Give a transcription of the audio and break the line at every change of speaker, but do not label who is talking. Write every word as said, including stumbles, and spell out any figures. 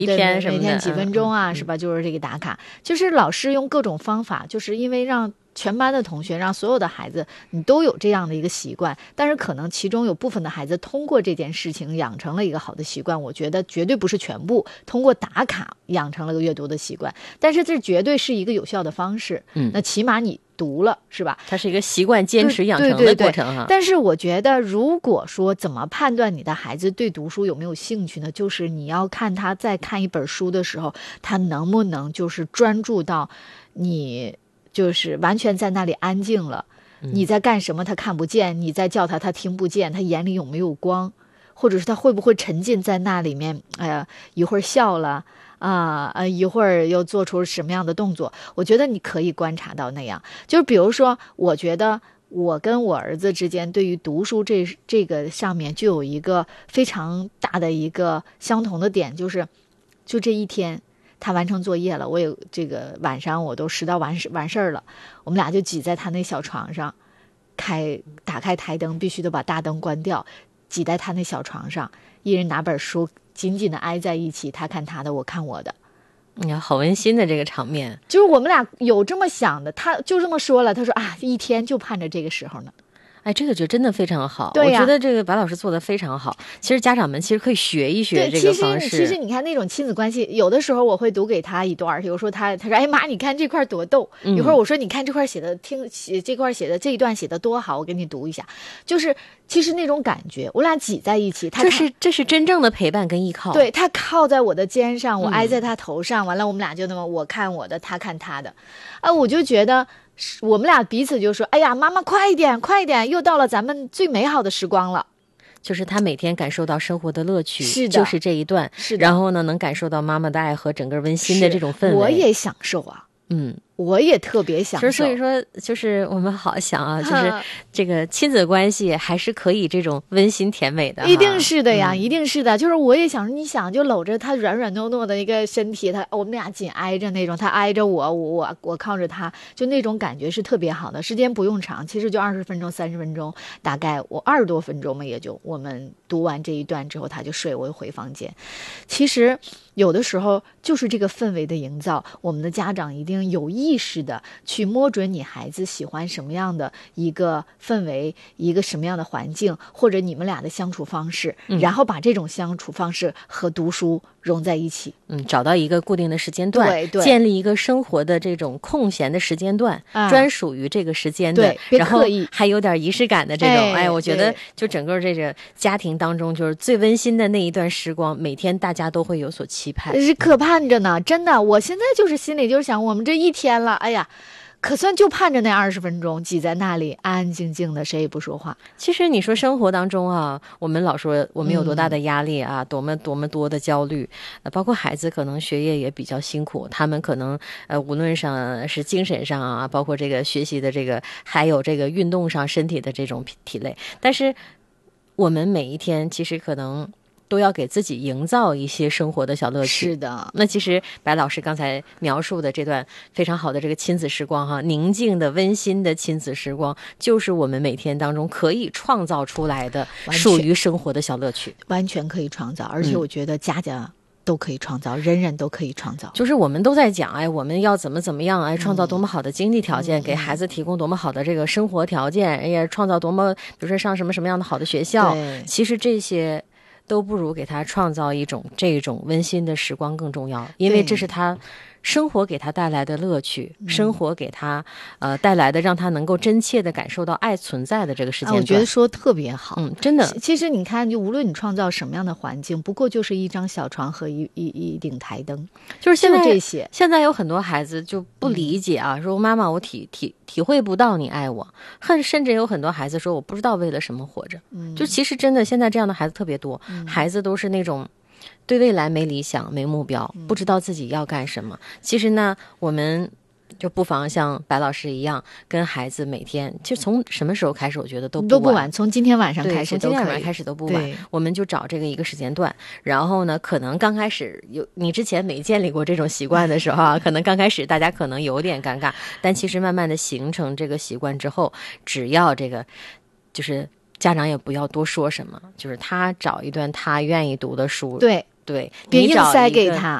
一天什么的，
每天几分钟啊，
嗯、
是吧？就是这个打卡，就是老师用各种方法，就是因为让全班的同学，让所有的孩子你都有这样的一个习惯，但是可能其中有部分的孩子通过这件事情养成了一个好的习惯，我觉得绝对不是全部通过打卡养成了个阅读的习惯，但是这绝对是一个有效的方式。
嗯，
那起码你读了，是吧？
它是一个习惯坚持养成的过程哈。
对对对对，但是我觉得，如果说怎么判断你的孩子对读书有没有兴趣呢？就是你要看他在看一本书的时候，他能不能就是专注到你就是完全在那里安静了，
嗯、
你在干什么他看不见，你在叫他他听不见，他眼里有没有光，或者是他会不会沉浸在那里面？哎呀，一会儿笑了。啊呃，一会儿又做出什么样的动作？我觉得你可以观察到那样，就是比如说，我觉得我跟我儿子之间对于读书这这个上面就有一个非常大的一个相同的点，就是就这一天他完成作业了，我有这个晚上我都拾到完事完事儿了，我们俩就挤在他那小床上，开打开台灯，必须得把大灯关掉，挤在他那小床上，一人拿本书。紧紧的挨在一起，他看他的，我看我的，
你看好温馨的这个场面。
就是我们俩有这么想的，他就这么说了，他说啊，一天就盼着这个时候呢。
哎，这个就真的非常好，
对呀、
我觉得这个白老师做的非常好。其实家长们其实可以学一学这个方式。
其实，其实你看那种亲子关系，有的时候我会读给他一段，比如说他他说，哎妈，你看这块多逗。嗯、一会儿我说，你看这块写的，听写这块写的这一段写的多好，我给你读一下。就是其实那种感觉，我俩挤在一起，他
这是这是真正的陪伴跟依靠。
对，他靠在我的肩上，我挨在他头上，嗯、完了我们俩就那么我看我的，他看他的，啊，我就觉得。我们俩彼此就说：“哎呀，妈妈，快一点，快一点，又到了咱们最美好的时光了。”
就是他每天感受到生活的乐趣，
是的，
就是这一段，
是的。
然后呢，能感受到妈妈的爱和整个温馨的这种氛围。
我也享受啊，
嗯。
我也特别享受，
所以说，就是我们好想啊，就是这个亲子关系还是可以这种温馨甜美的，
一定是的呀，
嗯、
一定是的。就是我也想，你想就搂着他软软糯糯的一个身体，他我们俩紧挨着那种，他挨着我，我我我靠着他，就那种感觉是特别好的。时间不用长，其实就二十分钟、三十分钟，大概我二十多分钟嘛，也就我们读完这一段之后，他就睡，我就回房间。其实有的时候就是这个氛围的营造，我们的家长一定有意识的去摸准你孩子喜欢什么样的一个氛围，一个什么样的环境，或者你们俩的相处方式，嗯、然后把这种相处方式和读书融在一起。
嗯，找到一个固定的时间段，
对对，
建立一个生活的这种空闲的时间段，啊、专属于这个时间的，
对，
然后还有点仪式感的这种。
哎，
哎我觉得就整个这个家庭当中，就是最温馨的那一段时光，每天大家都会有所期盼，
是可盼着呢。真的，我现在就是心里就是想，我们这一天了，哎呀。可算就盼着那二十分钟，挤在那里安安静静的，谁也不说话。
其实你说生活当中啊，我们老说我们有多大的压力啊，嗯、多么多么多的焦虑，呃，包括孩子可能学业也比较辛苦，他们可能呃无论上是精神上啊，包括这个学习的这个，还有这个运动上身体的这种体累，但是我们每一天其实可能都要给自己营造一些生活的小乐趣。
是的，
那其实白老师刚才描述的这段非常好的这个亲子时光哈，宁静的温馨的亲子时光，就是我们每天当中可以创造出来的属于生活的小乐趣，
完全可以创造。而且我觉得家家都可以创造，嗯、人人都可以创造。
就是我们都在讲，哎，我们要怎么怎么样，哎，创造多么好的经济条件，嗯、给孩子提供多么好的这个生活条件，哎呀，创造多么，比如说上什么什么样的好的学校。其实这些都不如给他创造一种这种温馨的时光更重要，因为这是他生活给他带来的乐趣，生活给他呃带来的让他能够真切的感受到爱存在的这个时间段。
啊、我觉得说特别好，
嗯，真的。
其实你看，就无论你创造什么样的环境，不过就是一张小床和一一一顶台灯，
就是现在
就这些。
现在有很多孩子就不理解啊，嗯、说妈妈，我体体体会不到你爱我，恨甚至有很多孩子说我不知道为了什么活着。嗯，就其实真的现在这样的孩子特别多，嗯、孩子都是那种对未来没理想、没目标，不知道自己要干什么。嗯、其实呢，我们就不妨像白老师一样，跟孩子每天，就从什么时候开始，我觉得都不晚，
都不晚，从今天晚上开始都可以，
从今天晚上开始都不晚。我们就找这个一个时间段，然后呢，可能刚开始有你之前没建立过这种习惯的时候啊，可能刚开始大家可能有点尴尬，但其实慢慢的形成这个习惯之后，只要这个就是。家长也不要多说什么，就是他找一段他愿意读的书，
对，
对，
别硬塞给
他。